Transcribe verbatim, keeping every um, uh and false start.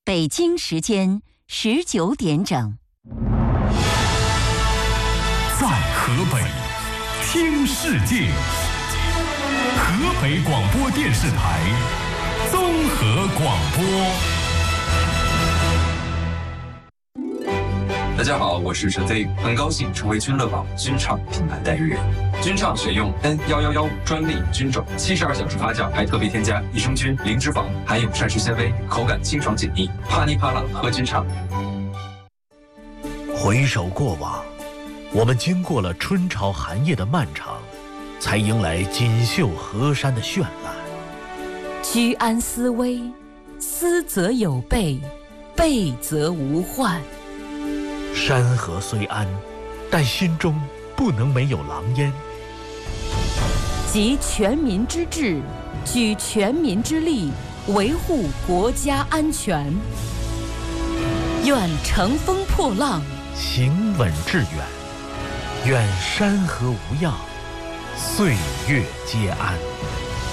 北京时间十九点整。 在河北听世界，河北广播电视台综合广播。 大家好，我是陈飞，很高兴成为君乐宝君畅品牌代言人。君畅选用 N 一一一五专利菌种，七十二小时发酵，还特别添加益生菌、零脂肪，含有膳食纤维，口感清爽解腻，啪哩啪啦喝君畅。 回首过往，我们经过了春潮寒夜的漫长，才迎来锦绣河山的绚烂。 居安思危，思则有备，备则无患。 山河虽安，但心中不能没有狼烟。 集全民之智，举全民之力，维护国家安全。愿乘风破浪， 行稳致远。愿山河无恙，岁月皆安。